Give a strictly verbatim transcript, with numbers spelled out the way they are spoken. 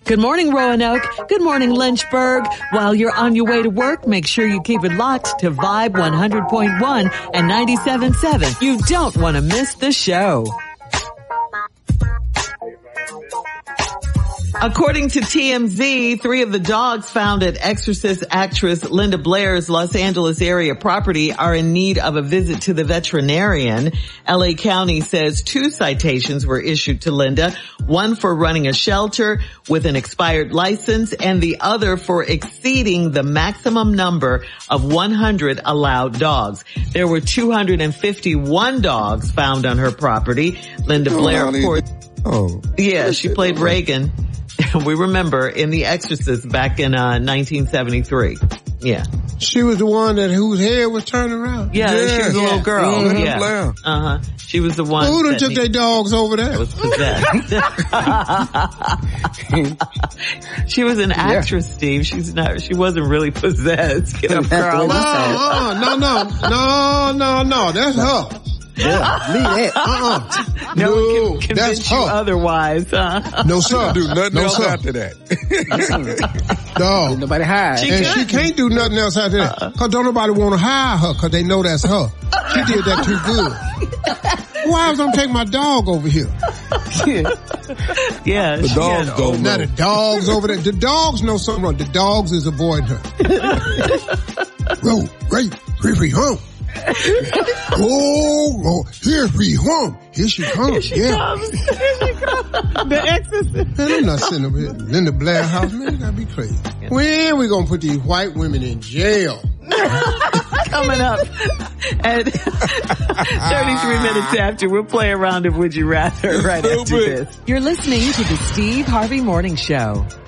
Good morning, Roanoke. Good morning, Lynchburg. While you're on your way to work, make sure you keep it locked to Vibe one hundred point one and ninety-seven point seven. You don't want to miss the show. According to T M Z, three of the dogs found at Exorcist actress Linda Blair's Los Angeles area property are in need of a visit to the veterinarian. L A County says two citations were issued to Linda, one for running a shelter with an expired license and the other for exceeding the maximum number of one hundred allowed dogs. There were two hundred fifty-one dogs found on her property. Linda Blair, of course, oh, yeah, she played Reagan. We remember in The Exorcist back in uh nineteen seventy-three. Yeah. She was the one that whose hair was turning around. Yeah, yeah. she was a yeah. little girl. Mm-hmm. Yeah. Uh-huh. She was the one. Well, who done took their dogs over there? Was possessed. She was an actress, yeah. Steve. She's not, she wasn't really possessed. Get up, girl. No, uh, no, no, no, no, no, that's her. Yeah, leave that. Uh-uh. No, no one can convince that's you her. Otherwise, huh? No, sir. Do nothing no, else sir. after that. No. Nobody hide. She and could. She can't do nothing else after that. Uh-uh. Cause don't nobody want to hire her cause they know that's her. She did that too good. Why was I gonna take my dog over here? Yeah. The dogs yeah. don't Now know. the dogs over there. The dogs know something wrong. The dogs is avoiding her. Roll, great, free, home. oh, oh, here we home. Here she comes. Here she yeah. comes. Here she comes. The Exorcist. Man, I'm not sitting over here in Linda Blair house. Man, you gotta be crazy. Yeah. When we gonna put these white women in jail? Coming up at thirty-three minutes after, we'll play a round of Would You Rather right after this. You're listening to the Steve Harvey Morning Show.